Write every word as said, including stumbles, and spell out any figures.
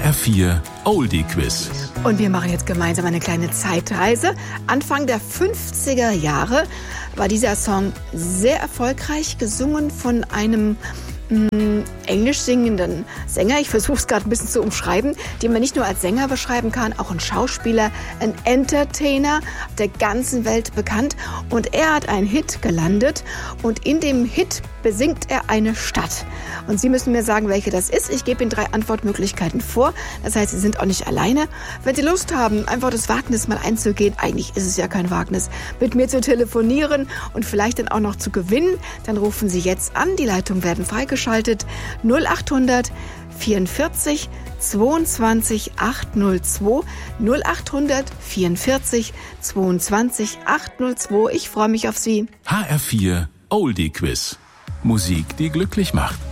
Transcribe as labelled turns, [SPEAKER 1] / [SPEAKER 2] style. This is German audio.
[SPEAKER 1] R vier Oldie Quiz.
[SPEAKER 2] Und wir machen jetzt gemeinsam eine kleine Zeitreise. Anfang der fünfziger Jahre war dieser Song sehr erfolgreich, gesungen von einem mh, englisch singenden Sänger. Ich versuche es gerade ein bisschen zu umschreiben, den man nicht nur als Sänger beschreiben kann, auch ein Schauspieler, ein Entertainer, auf der ganzen Welt bekannt. Und er hat einen Hit gelandet und in dem Hit besingt er eine Stadt. Und Sie müssen mir sagen, welche das ist. Ich gebe Ihnen drei Antwortmöglichkeiten vor. Das heißt, Sie sind auch nicht alleine. Wenn Sie Lust haben, einfach das Wagnis mal einzugehen, eigentlich ist es ja kein Wagnis, mit mir zu telefonieren und vielleicht dann auch noch zu gewinnen, dann rufen Sie jetzt an. Die Leitungen werden freigeschaltet. null achthundert vierundvierzig zweiundzwanzig achthundertzwei null achthundert vierundvierzig zweiundzwanzig achthundertzwei. Ich freue mich auf Sie.
[SPEAKER 1] H R vier Oldie Quiz. Musik, die glücklich macht.